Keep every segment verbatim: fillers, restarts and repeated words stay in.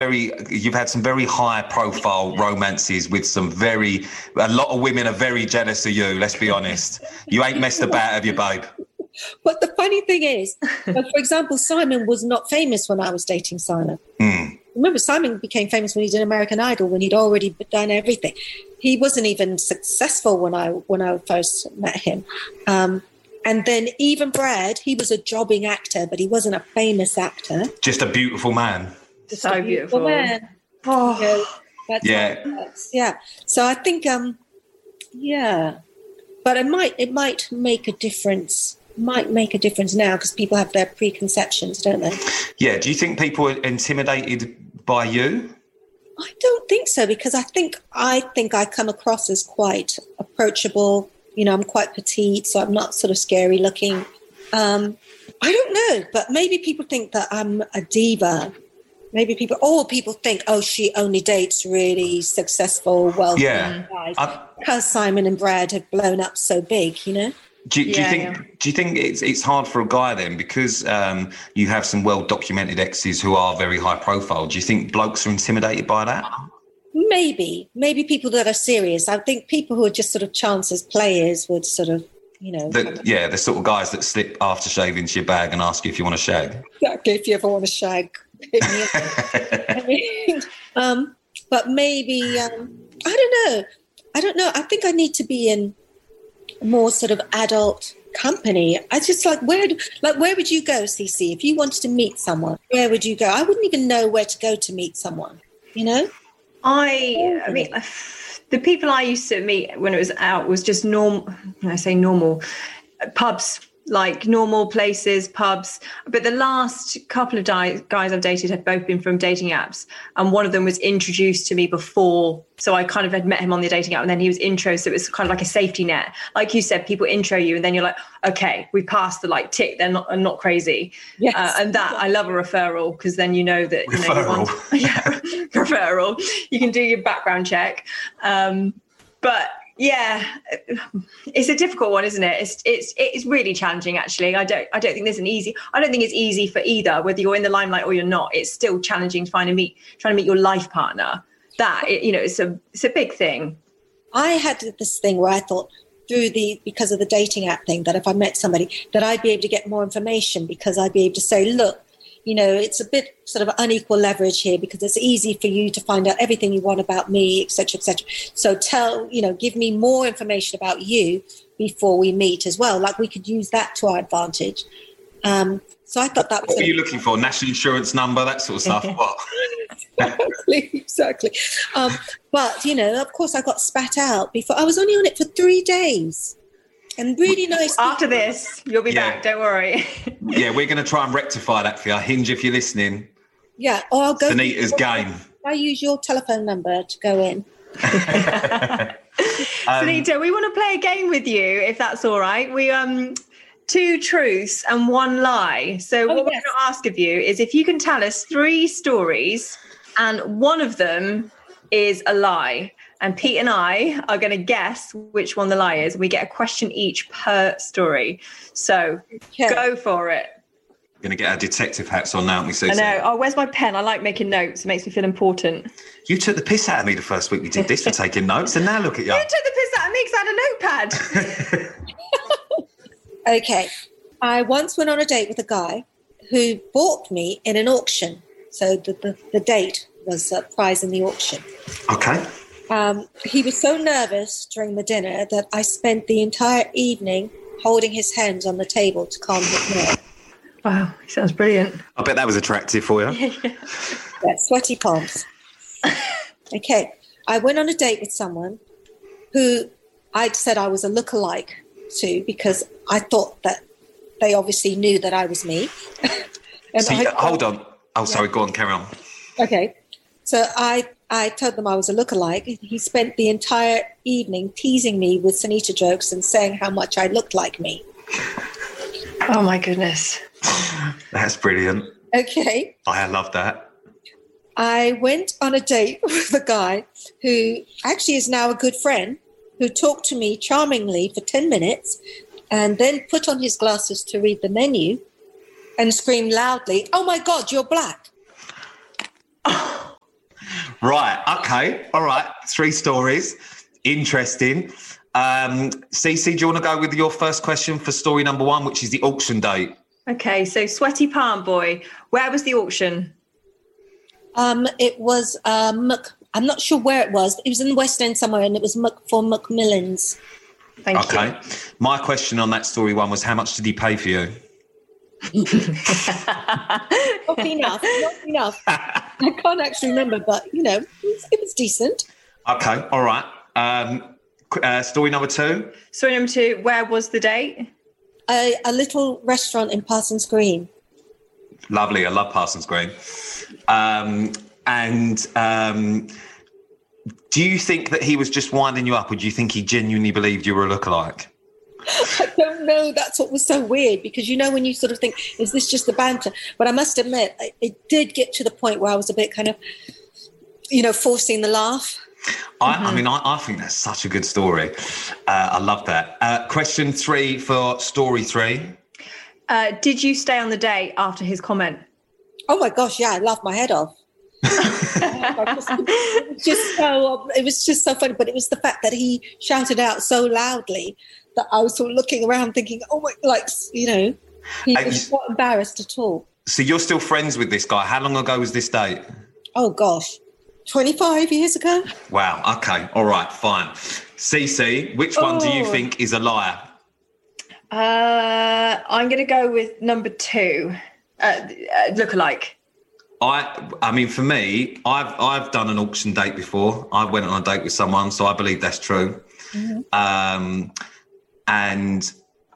very, you've had some very high profile romances with some very, a lot of women are very jealous of you, let's be honest. You ain't messed about, have you, babe? But the funny thing is, for example, Simon was not famous when I was dating Simon. Mm. Remember, Simon became famous when he did American Idol, when he'd already done everything. He wasn't even successful when I when I first met him. Um, and then even Brad, he was a jobbing actor, but he wasn't a famous actor. Just a beautiful man. Just so a beautiful, beautiful man. Oh, you know, that's yeah, yeah. So I think, um, yeah, but it might it might make a difference. Might make a difference now because people have their preconceptions, don't they? Yeah. Do you think people are intimidated by you? I don't think so, because I think I think I come across as quite approachable. You know, I'm quite petite, so I'm not sort of scary looking. Um, I don't know, but maybe people think that I'm a diva. Maybe people, or people think, oh, she only dates really successful, wealthy yeah. guys I, because Simon and Brad have blown up so big, you know. Do, do yeah, you think? yeah. Do you think it's it's hard for a guy then, because um, you have some well documented exes who are very high profile? Do you think blokes are intimidated by that? Maybe, maybe people that are serious. I think people who are just sort of chances players would sort of, you know. The, yeah, the sort of guys that slip aftershave into your bag and ask you if you want to shag. Exactly, if you ever want to shag. Hit me up. I mean, um, but maybe um, I don't know. I don't know. I think I need to be in more sort of adult company. I just like where do, like where would you go, C C, if you wanted to meet someone? Where would you go? I wouldn't even know where to go to meet someone, you know. I I mean the people I used to meet when it was out was just normal. I say normal pubs, like normal places, pubs. But the last couple of di- guys I've dated have both been from dating apps, and one of them was introduced to me before. So I kind of had met him on the dating app, and then he was intro. So it was kind of like a safety net. Like you said, people intro you, and then you're like, okay, we passed the like tick. They're not, I'm not crazy. Yes. Uh, and that I love a referral, because then you know that you know you want, yeah, referral. You can do your background check. Um, but yeah, it's a difficult one, isn't it? It's it's it's really challenging, actually. I don't I don't think there's an easy. I don't think it's easy for either, whether you're in the limelight or you're not. It's still challenging to find and meet, trying to meet your life partner. That it, you know, it's a it's a big thing. I had this thing where I thought through the because of the dating app thing that if I met somebody that I'd be able to get more information, because I'd be able to say, look, you know, it's a bit sort of unequal leverage here because it's easy for you to find out everything you want about me, et cetera, et cetera. So tell, you know, give me more information about you before we meet as well. Like we could use that to our advantage. Um, so I thought that was... What were you looking for? National insurance number, that sort of stuff? What? Exactly, exactly. Um, but, you know, of course I got spat out before. I was only on it for three days. And really nice. After people. This, you'll be yeah. back. Don't worry. Yeah, we're going to try and rectify that for you. Hinge, if you're listening. Yeah, or I'll go. Sunita's game. I use your telephone number to go in. um, Sunita, we want to play a game with you, if that's all right. We um, two truths and one lie. So oh, what yes. we're going to ask of you is if you can tell us three stories, and one of them is a lie. And Pete and I are going to guess which one the lie is. We get a question each per story. So okay. Go for it. We're going to get our detective hats on now, aren't we, Susan? I know. Oh, where's my pen? I like making notes. It makes me feel important. You took the piss out of me the first week we did this for taking notes, and now look at you. You took the piss out of me because I had a notepad. Okay. I once went on a date with a guy who bought me in an auction. So the, the, the date was a prize in the auction. Okay. Um, he was so nervous during the dinner that I spent the entire evening holding his hands on the table to calm his nerves. Wow, he sounds brilliant. I bet that was attractive for you. Yeah, sweaty palms. Okay, I went on a date with someone who I'd said I was a lookalike to because I thought that they obviously knew that I was me. and so, I, hold on. Oh, sorry, yeah. Go on, carry on. Okay, so I... I told them I was a lookalike. He spent the entire evening teasing me with Sunita jokes and saying how much I looked like me. Oh, my goodness. That's brilliant. Okay. I love that. I went on a date with a guy who actually is now a good friend, who talked to me charmingly for ten minutes and then put on his glasses to read the menu and screamed loudly, "Oh, my God, you're black." Oh. Okay, all right. Three stories. Interesting. Um, Cece, do you want to go with your first question for story number one, which is the auction date? Okay, so Sweaty Palm Boy. Where was the auction? Um, it was um, Mc, I'm not sure where it was, but it was in the West End somewhere, and it was Mc, for Macmillan's. Thank okay. you. Okay. My question on that story one was, how much did he pay for you? Not enough. Not enough. I can't actually remember, but you know, it was, it was decent. Okay. All right. Um, uh, story number two. Story number two. Where was the date? A, a little restaurant in Parsons Green. Lovely. I love Parsons Green. Um, and um, do you think that he was just winding you up, or do you think he genuinely believed you were a lookalike? I don't know. That's what was so weird, because, you know, when you sort of think, is this just a banter? But I must admit, it did get to the point where I was a bit kind of, you know, forcing the laugh. I, Mm-hmm. I mean, I, I think that's such a good story. Uh, I love that. Uh, question three for story three. Uh, did you stay on the date after his comment? Oh my gosh, yeah, I laughed my head off. It was just so it was just so funny, but it was the fact that he shouted out so loudly that I was sort of looking around thinking, oh my, like, you know, he Hey, was not embarrassed at all. So you're still friends with this guy. How long ago was this date? Oh gosh, twenty-five years ago. Wow. Okay. All right. Fine. Cece, which one do you Oh. think is a liar? Uh, I'm going to go with number two. Uh, uh, look-alike. I, I mean, for me, I've I've done an auction date before. I went on a date with someone, so I believe that's true. Mm-hmm. Um, and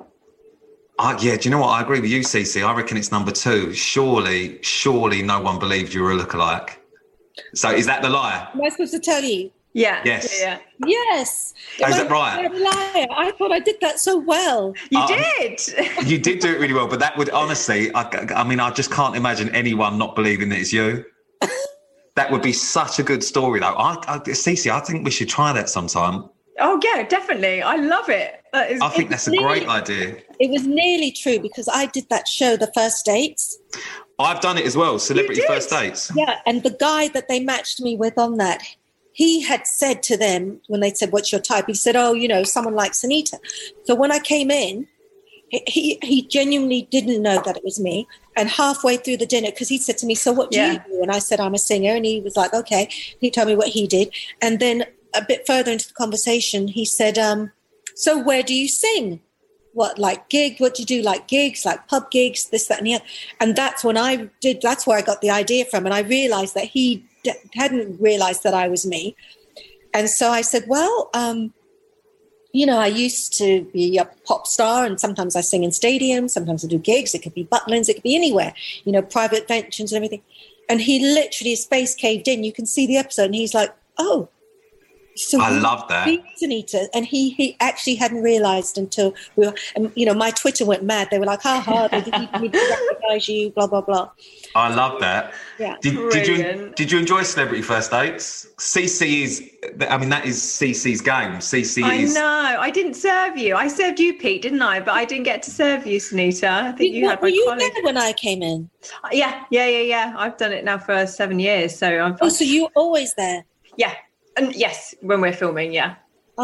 I, yeah, do you know what? I agree with you, Cece. I reckon it's number two. Surely, surely, no one believed you were a lookalike. So, is that the liar? Am I supposed to tell you? Yeah. Yes. Yeah. Yes. Oh, is Am that I right? a liar? I thought I did that so well. You Uh, did. You did do it really well, but that would honestly, I, I mean, I just can't imagine anyone not believing that it's you. That would be such a good story, though. I, I, Cece, I think we should try that sometime. Oh, yeah, definitely. I love it. That is, I think that's a great idea. It was nearly true, because I did that show, The First Dates. I've done it as well, Celebrity did? First Dates. Yeah, and the guy that they matched me with on that, he had said to them when they said, what's your type? He said, oh, you know, someone like Sunita. So when I came in, he he genuinely didn't know that it was me. And halfway through the dinner, because he said to me, so what do Yeah. you do? And I said, I'm a singer. And he was like, okay. He told me what he did. And then a bit further into the conversation, he said, um, so where do you sing? What, like gig? What do you do? Like gigs, like pub gigs, this, that, and the other. And that's when I did, that's where I got the idea from. And I realized that he d- hadn't realized that I was me. And so I said, well, um, you know, I used to be a pop star, and sometimes I sing in stadiums, sometimes I do gigs. It could be Butlins, it could be anywhere, you know, private ventures and everything. And he literally, his face caved in. You can see the episode, and he's like, oh. So I he- love that. He's Anita, and he he actually hadn't realised until we were, and, you know, my Twitter went mad. They were like, ha ha, they didn't even recognise you, blah, blah, blah. I love that. Yeah. Did, did you Brilliant. did you enjoy Celebrity First Dates? Cece is, I mean, that is Cece's game. Cece I is. know. I didn't serve you. I served you, Pete, didn't I? But I didn't get to serve you, Sunita. I think you, Were had my you colleague. there when I came in? Yeah, yeah, yeah, yeah. I've done it now for seven years. So I'm. Oh, so you're always there? Yeah. And yes, when we're filming, yeah.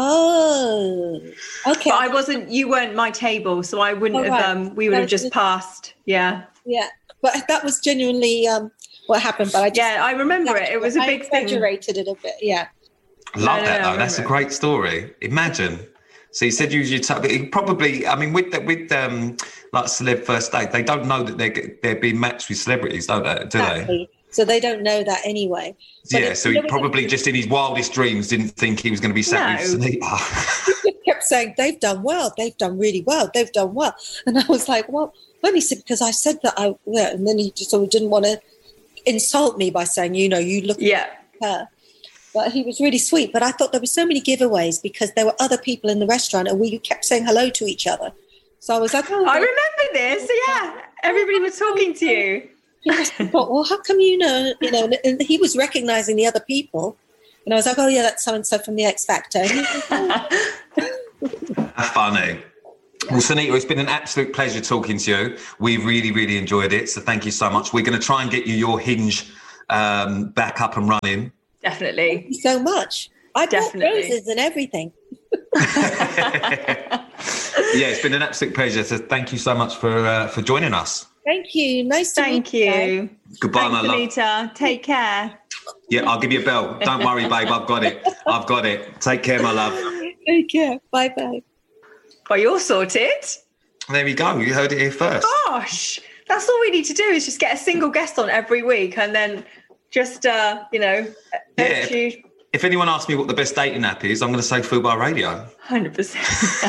Oh, okay. But I wasn't. You weren't my table, so I wouldn't Oh, have. right. Um, we would have That's just just- passed. Yeah. Yeah, but that was genuinely um, what happened. But I just, Yeah, I remember it. It was a I big thing. exaggerated it a bit. Yeah. Love No, no, that no, I though. That's a remember. great story. Imagine. So you said you was your type. It probably. I mean, with the, with um like Celeb First Date, they don't know that they're they're being matched with celebrities, don't they? Do they? Exactly. So they don't know that anyway. But Yeah. it- So you he know, probably just in his wildest dreams didn't think he was going to be sat with No. Sunita. He kept saying they've done well, they've done really well, they've done well, and I was like, well, let me see, because I said that I, yeah, and then he just sort of didn't want to insult me by saying, you know, you look Yeah. like her. But he was really sweet. But I thought there were so many giveaways because there were other people in the restaurant, and we kept saying hello to each other. So I was like, oh, I remember this. Yeah. Everybody was talking to you. he just thought, well, how come you know? You know, and, and he was recognizing the other people, and I was like, oh yeah, that's so and so from the X Factor. And he was like, oh. Funny. Well, Sunita, it's been an absolute pleasure talking to you. We really, really enjoyed it. So thank you so much. We're going to try and get you your Hinge um, back up and running. Definitely. Thank you so much. I bought roses and everything. Yeah, it's been an absolute pleasure. So thank you so much for uh, for joining us. Thank you. Nice to Thank meet you. you. Goodbye, Thanks, my love. Anita. Take care. Yeah, I'll give you a bell. Don't worry, babe. I've got it. I've got it. Take care, my love. Take care. Bye-bye. Well, you're sorted. There we go. You heard it here first. Gosh, that's all we need to do is just get a single guest on every week and then just, uh, you know, Yeah. you... If anyone asks me what the best dating app is, I'm going to say Fubar Radio. one hundred percent.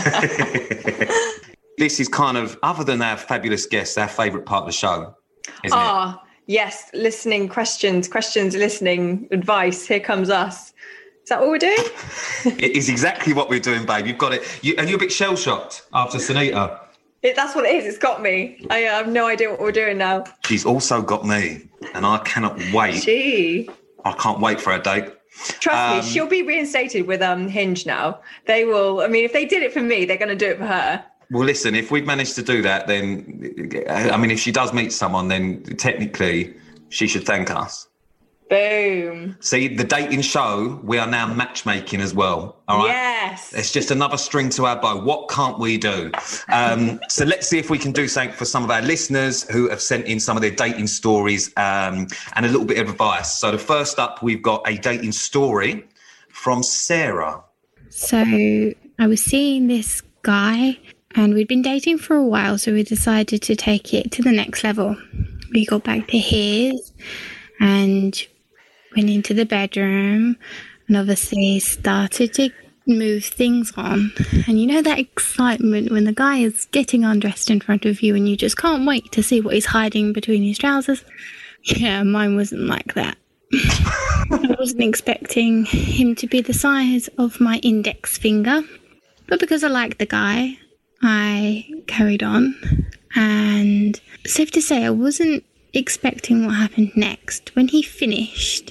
This is kind of, other than our fabulous guests, our favourite part of the show, isn't Ah, oh, yes. Listening questions, questions, listening, advice. Here comes us. Is that what we're doing? it? It is exactly what we're doing, babe. You've got it. You, and you're a bit shell-shocked after Sunita. It, that's what it is. It's got me. I uh, have no idea what we're doing now. She's also got me, and I cannot wait. Gee. I can't wait for our date. Trust Um, me, she'll be reinstated with um Hinge now. They will. I mean, if they did it for me, they're going to do it for her. Well, listen, if we've managed to do that, then, I mean, if she does meet someone, then technically she should thank us. Boom. See, the dating show, we are now matchmaking as well. All right. Yes. It's just another string to our bow. What can't we do? Um, so let's see if we can do something for some of our listeners who have sent in some of their dating stories um, and a little bit of advice. So the first up, we've got a dating story from Sarah. So I was seeing this guy and we'd been dating for a while, so we decided to take it to the next level. We got back to his and went into the bedroom and obviously started to move things on. And you know that excitement when the guy is getting undressed in front of you and you just can't wait to see what he's hiding between his trousers? Yeah, mine wasn't like that. I wasn't expecting him to be the size of my index finger. But because I liked the guy, I carried on. And safe to say, I wasn't expecting what happened next. When he finished,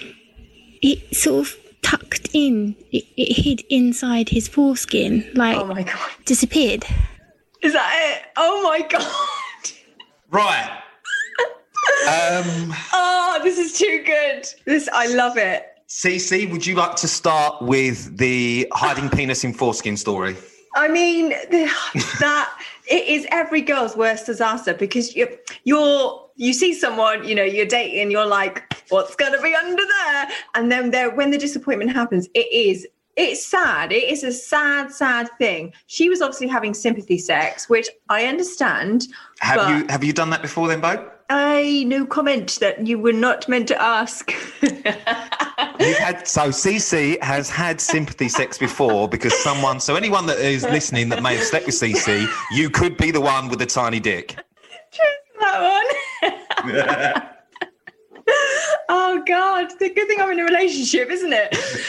it sort of tucked in, it, it hid inside his foreskin, like, oh my God. Disappeared. Is that it? Oh my God. Right. um, oh, this is too good. This, I love it. Cece, would you like to start with the hiding penis in foreskin story? I mean, the, that it is every girl's worst disaster because you you're you see someone, you know, you're dating, you're like, what's going to be under there? And then there, when the disappointment happens, it is it's sad. It is a sad, sad thing. She was obviously having sympathy sex, which I understand. Have you have you done that before, then, Bo? I no comment that you were not meant to ask. You've had, so Cece has had sympathy sex before because someone, so anyone that is listening that may have slept with Cece, you could be the one with the tiny dick. Just that one. Oh God, the good thing I'm in a relationship, isn't it?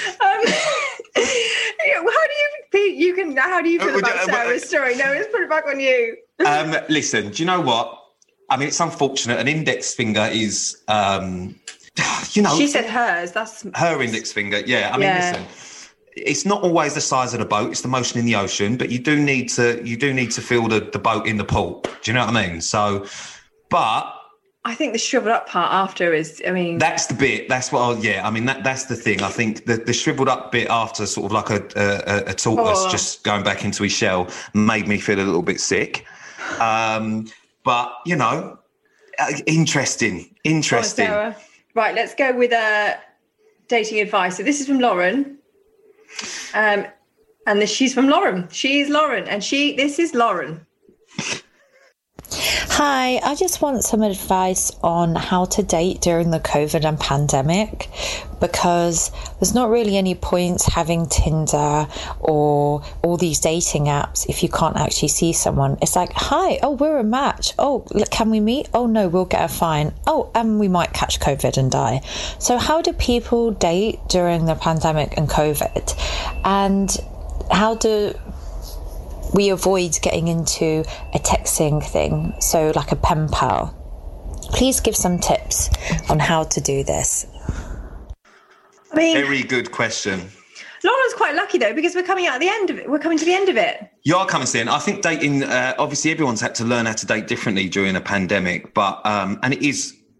Um, how do you you can how do you feel about Sarah's story? No, let's put it back on you. um, listen, do you know what? I mean, it's unfortunate. An index finger is, um, you know, she said hers. That's her index finger. Yeah, I mean, yeah. listen, it's not always the size of the boat; it's the motion in the ocean. But you do need to you do need to feel the, the boat in the pool. Do you know what I mean? So, but. I think the shriveled up part after is, I mean... That's the bit, that's what, I, yeah, I mean, that that's the thing. I think the, the shriveled up bit after sort of like a, a, a tortoise oh. just going back into his shell made me feel a little bit sick. Um, but, you know, interesting, interesting. Oh, right, let's go with uh, dating advice. So this is from Lauren. Um, and this, she's from Lauren. She is Lauren. And she, this is Lauren. Hi, I just want some advice on how to date during the COVID and pandemic, because there's not really any points having Tinder or all these dating apps if you can't actually see someone. It's like, hi, oh, we're a match. Oh, can we meet? Oh, no, we'll get a fine. Oh, and we might catch COVID and die. So how do people date during the pandemic and COVID? And how do we avoid getting into a texting thing, so like a pen pal? Please give some tips on how to do this. I mean, very good question. Lauren's quite lucky though, because we're coming out at the end of it. We're coming to the end of it. You are coming to the end. I think dating, uh, obviously everyone's had to learn how to date differently during a pandemic, but um, and it is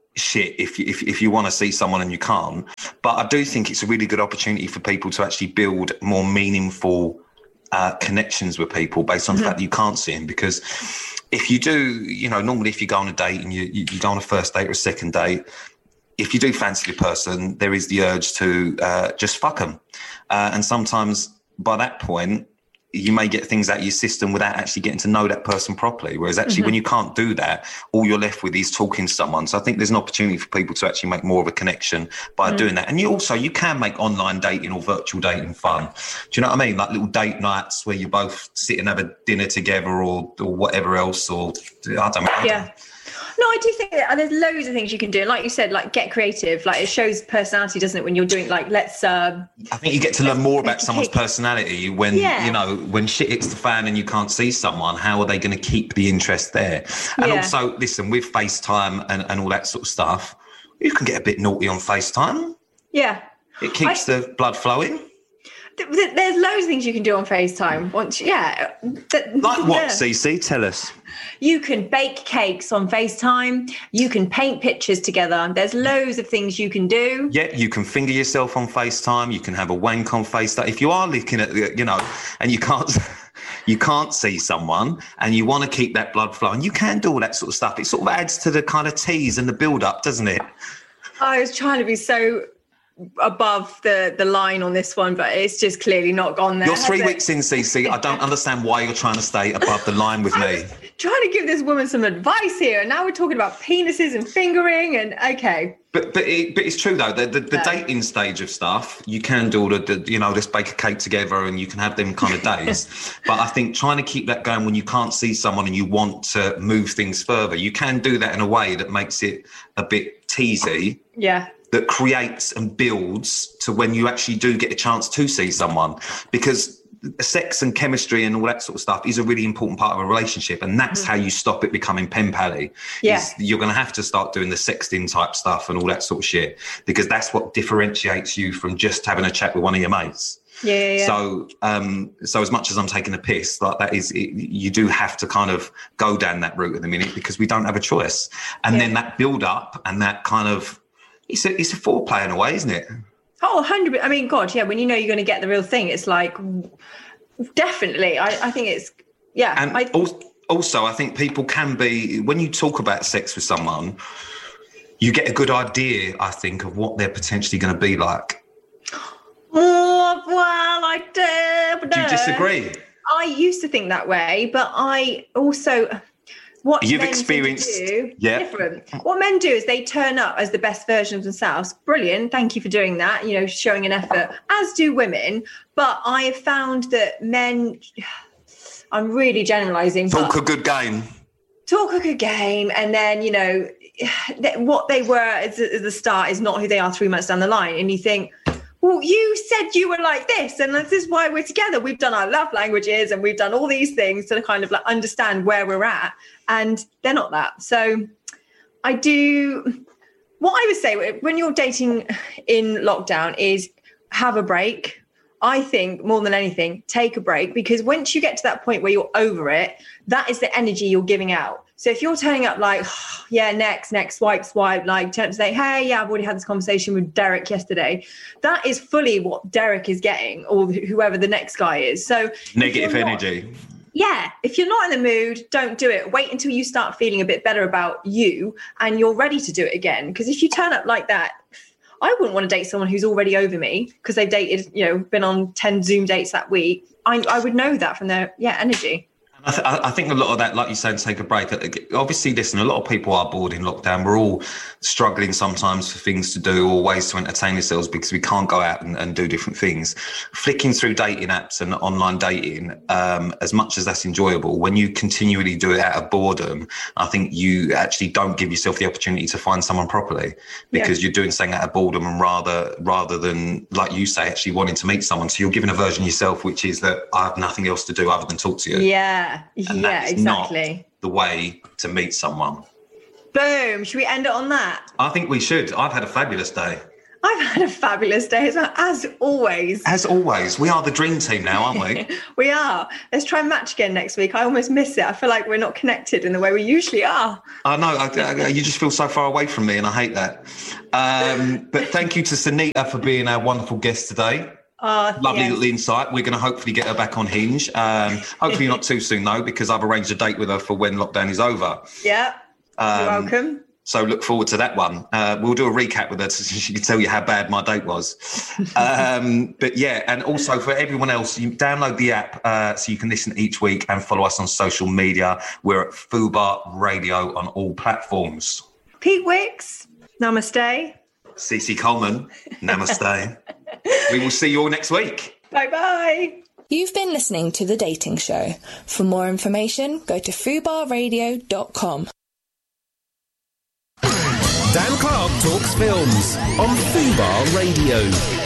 shit if you, if, if you want to see someone and you can't. But I do think it's a really good opportunity for people to actually build more meaningful uh, connections with people based on mm-hmm. the fact that you can't see them. Because if you do, you know, normally if you go on a date and you, you, you go on a first date or a second date, if you do fancy the person, there is the urge to uh, just fuck them. Uh, and sometimes by that point, you may get things out of your system without actually getting to know that person properly. Whereas actually mm-hmm. when you can't do that, all you're left with is talking to someone. So I think there's an opportunity for people to actually make more of a connection by mm. doing that. And you also, you can make online dating or virtual dating fun. Do you know what I mean? Like little date nights where you both sit and have a dinner together or, or whatever else, or I don't know. Yeah. No, I do think that there's loads of things you can do. Like you said, like get creative. Like it shows personality, doesn't it? When you're doing like, let's. Uh, I think you get to learn more about someone's personality when yeah. you know when shit hits the fan and you can't see someone. How are they going to keep the interest there? And yeah. also, listen, with FaceTime and, and all that sort of stuff, you can get a bit naughty on FaceTime. Yeah, it keeps I, the blood flowing. Th- th- there's loads of things you can do on FaceTime. Once, yeah. Th- like what, Cece? Tell us. You can bake cakes on FaceTime. You can paint pictures together. There's loads of things you can do. Yeah, you can finger yourself on FaceTime. You can have a wank on FaceTime. If you are looking at, you know, and you can't, you can't see someone and you want to keep that blood flowing, you can do all that sort of stuff. It sort of adds to the kind of tease and the build-up, doesn't it? I was trying to be so above the the line on this one, but it's just clearly not gone there. You're three weeks in, Cece. I don't understand why you're trying to stay above the line with me. Trying to give this woman some advice here, and now we're talking about penises and fingering, and okay. But but it, but it's true though. The the, the no. dating stage of stuff, you can do all the, the you know, just bake a cake together, and you can have them kind of days. But I think trying to keep that going when you can't see someone and you want to move things further, you can do that in a way that makes it a bit teasy. Yeah. That creates and builds to when you actually do get a chance to see someone, because sex and chemistry and all that sort of stuff is a really important part of a relationship, and that's mm-hmm. how you stop it becoming pen pally. Yeah. You're going to have to start doing the sexting type stuff and all that sort of shit, because that's what differentiates you from just having a chat with one of your mates. Yeah, yeah, yeah. So, um, so as much as I'm taking a piss, like that is, it, you do have to kind of go down that route at the minute because we don't have a choice. And yeah. then that build up and that kind of, It's a, it's a foreplay in a way, isn't it? Oh, one hundred percent. I mean, God, yeah, when you know you're going to get the real thing, it's like, definitely. I, I think it's, yeah. And I, also, I think people can be, when you talk about sex with someone, you get a good idea, I think, of what they're potentially going to be like. Oh, well, I do. Do you disagree? I used to think that way, but I also... What you've men experienced, do, yeah. different. What men do is they turn up as the best version of themselves. Brilliant. Thank you for doing that. You know, showing an effort, as do women. But I have found that men, I'm really generalizing. Talk a good game. Talk a good game. And then, you know, what they were at the start is not who they are three months down the line. And you think, well, you said you were like this, and this is why we're together. We've done our love languages and we've done all these things to kind of like understand where we're at, and they're not that. So I do, what I would say when you're dating in lockdown is have a break. I think more than anything, take a break, because once you get to that point where you're over it, that is the energy you're giving out. So if you're turning up like, oh, yeah, next, next, swipe, swipe, like turn to say, hey, yeah, I've already had this conversation with Derek yesterday. That is fully what Derek is getting, or whoever the next guy is. So negative energy. Not, yeah. If you're not in the mood, don't do it. Wait until you start feeling a bit better about you and you're ready to do it again. Because if you turn up like that, I wouldn't want to date someone who's already over me because they've dated, you know, been on ten Zoom dates that week. I, I would know that from their, yeah, energy. I, th- I think a lot of that, like you said, take a break. Obviously, listen, a lot of people are bored in lockdown. We're all struggling sometimes for things to do or ways to entertain ourselves because we can't go out and, and do different things. Flicking through dating apps and online dating, um, as much as that's enjoyable, when you continually do it out of boredom, I think you actually don't give yourself the opportunity to find someone properly because yeah. you're doing something out of boredom and rather rather than, like you say, actually wanting to meet someone. So you're giving a version of yourself, which is that I have nothing else to do other than talk to you. Yeah. And yeah, exactly. Not the way to meet someone. Boom. Should we end it on that? I think we should. I've had a fabulous day. I've had a fabulous day as, well, as always. As always. We are the dream team now, aren't we? We are. Let's try and match again next week. I almost miss it. I feel like we're not connected in the way we usually are. I know. I, I, you just feel so far away from me, and I hate that. Um, but thank you to Sunita for being our wonderful guest today. Uh, Lovely yes. little insight. We're going to hopefully get her back on Hinge. Um, hopefully not too soon, though, because I've arranged a date with her for when lockdown is over. Yeah. Um, You're welcome. So look forward to that one. Uh, we'll do a recap with her so she can tell you how bad my date was. Um, but yeah, and also for everyone else, you download the app uh, so you can listen each week and follow us on social media. We're at Fubar Radio on all platforms. Pete Wicks, namaste. Cece Coleman, namaste. We will see you all next week. Bye-bye. You've been listening to The Dating Show. For more information, go to fubar radio dot com. Dan Clark Talks Films on Fubar Radio.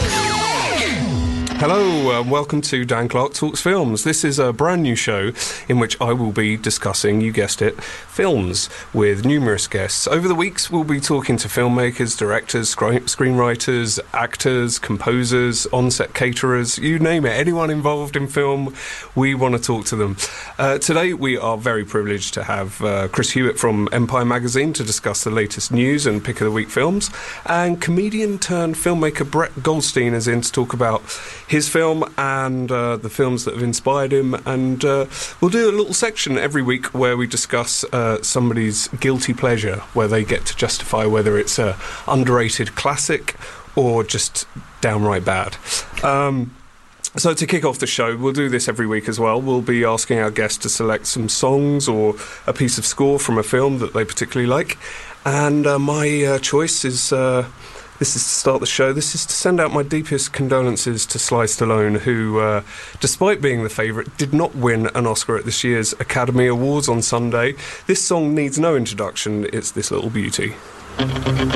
Hello and welcome to Dan Clark Talks Films. This is a brand new show in which I will be discussing, you guessed it, films with numerous guests. Over the weeks we'll be talking to filmmakers, directors, screen- screenwriters, actors, composers, on-set caterers, you name it, anyone involved in film, we want to talk to them. Uh, today we are very privileged to have uh, Chris Hewitt from Empire Magazine to discuss the latest news and pick of the week films, and comedian turned filmmaker Brett Goldstein is in to talk about his film and uh, the films that have inspired him, and uh, we'll do a little section every week where we discuss uh, somebody's guilty pleasure, where they get to justify whether it's a underrated classic or just downright bad. Um, So to kick off the show, we'll do this every week as well. We'll be asking our guests to select some songs or a piece of score from a film that they particularly like. And uh, my uh, choice is, uh, this is to start the show, this is to send out my deepest condolences to Sly Stallone, who, uh, despite being the favourite, did not win an Oscar at this year's Academy Awards on Sunday. This song needs no introduction, it's this little beauty.